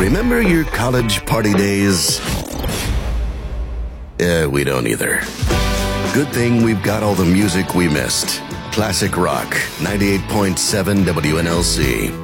Remember your college party days? We don't either. Good thing we've got all the music we missed. Classic Rock, 98.7 WNLC.